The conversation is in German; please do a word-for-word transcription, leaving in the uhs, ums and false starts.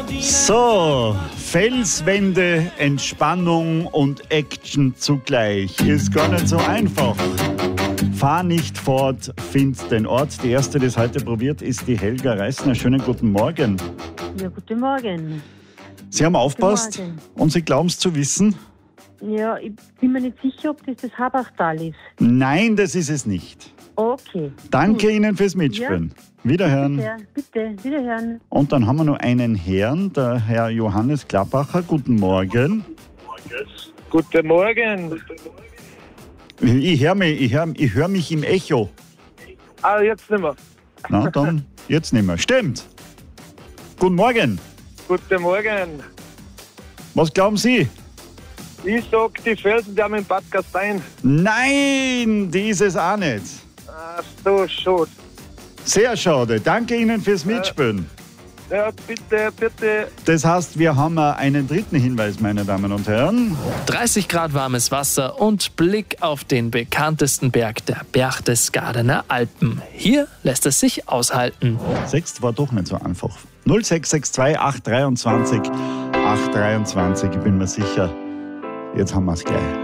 So, Felswände, Entspannung und Action zugleich. Ist gar nicht so einfach. Fahr nicht fort, find den Ort. Die erste, die es heute probiert, ist die Helga Reisner. Schönen guten Morgen. Ja, guten Morgen. Sie haben aufgepasst und Sie glauben es zu wissen? Ja, ich bin mir nicht sicher, ob das das Habachtal ist. Nein, das ist es nicht. Okay. Danke Gut. Ihnen fürs Mitspielen. Ja. Wiederhören. Bitte, bitte, wiederhören. Und dann haben wir noch einen Herrn, der Herr Johannes Klappacher. Guten Morgen. Guten Morgen. Ich höre mich, ich hör, ich hör mich im Echo. Ah, jetzt nicht mehr. Na, dann jetzt nicht mehr. Stimmt. Guten Morgen. Guten Morgen. Was glauben Sie? Ich sag die Felsendame in Bad Gastein. Nein, dieses auch nicht. Ach so, schade. Sehr schade. Danke Ihnen fürs Mitspielen. Ja, bitte, bitte. Das heißt, wir haben einen dritten Hinweis, meine Damen und Herren. dreißig Grad warmes Wasser und Blick auf den bekanntesten Berg der Berchtesgadener Alpen. Hier lässt es sich aushalten. Sechs war doch nicht so einfach. null sechs sechs zwei acht zwei drei acht zwei. Ich bin mir sicher, jetzt haben wir es gleich.